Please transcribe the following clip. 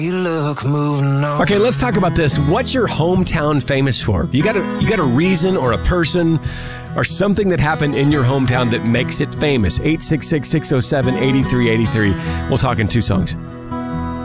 You look moving on. Okay, let's talk about this. What's your hometown famous for? You got a reason or a person or something that happened in your hometown that makes it famous. 866-607-8383. We'll talk in 2 songs.